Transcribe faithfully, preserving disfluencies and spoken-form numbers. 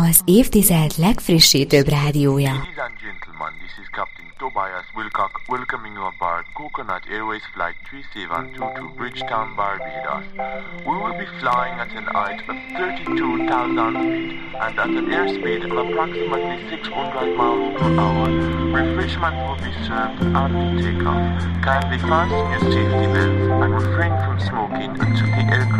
az évtized legfrissítőbb rádiója. Ladies and gentlemen, this is Captain Tobias Wilcock welcoming you aboard Coconut Airways Flight three seven two to Bridgetown, Barbados. We will be flying at an height of thirty-two thousand feet and at an airspeed of approximately six hundred miles per hour. Refreshment will be served after takeoff. Kindly fasten your safety belts and refrain from smoking until the aircraft